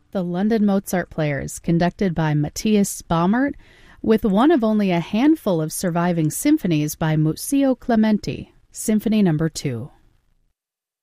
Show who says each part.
Speaker 1: The London Mozart Players, conducted by Matthias Baumert, with one of only a handful of surviving symphonies by Muzio Clementi, Symphony No. 2.